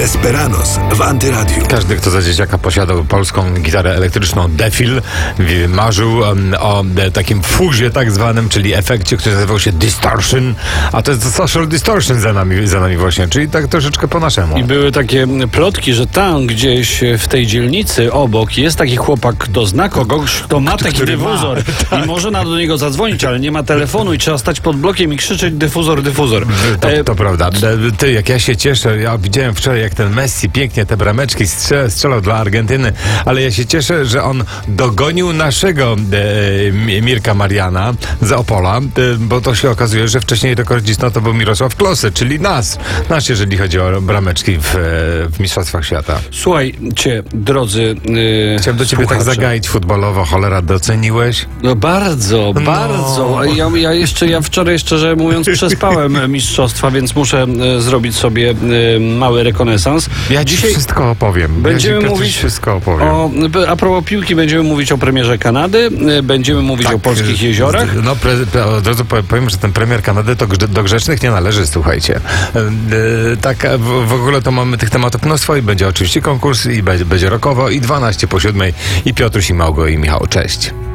Desperados w Antyradiu. Każdy, kto za dzieciaka posiadał polską gitarę elektryczną Defil, marzył o takim fuzie tak zwanym, czyli efekcie, który nazywał się Distortion, a to jest Social Distortion za nami właśnie, czyli tak troszeczkę po naszemu. I były takie plotki, że tam gdzieś w tej dzielnicy obok jest taki chłopak, kto zna kogoś, kto ma taki dyfuzor i może do niego zadzwonić, ale nie ma telefonu i trzeba stać pod blokiem i krzyczeć dyfuzor, dyfuzor. To prawda. Ty, jak ja się cieszę, ja widziałem wczoraj, jak ten Messi pięknie te brameczki strzelał dla Argentyny, ale ja się cieszę, że on dogonił naszego Mirka Mariana z Opola, bo to się okazuje, że wcześniej rekordzistą to był Mirosław Klose, czyli nasz, jeżeli chodzi o brameczki w Mistrzostwach Świata. Słuchajcie, drodzy Chciałem do ciebie tak zagaić futbolowo, cholera, doceniłeś? No bardzo. Ja wczoraj, szczerze mówiąc, przespałem mistrzostwa, więc muszę zrobić sobie mały rekonesans. Ja dzisiaj wszystko opowiem. Będziemy mówić wszystko opowiem. A propos piłki, będziemy mówić o premierze Kanady, będziemy mówić o polskich jeziorach. No, od razu powiem, że ten premier Kanady to do grzecznych nie należy, słuchajcie. Tak, w ogóle to mamy tych tematów mnóstwo i będzie oczywiście konkurs i będzie rokowo i 12 po 7 i Piotruś i Małgo i Michał. Cześć.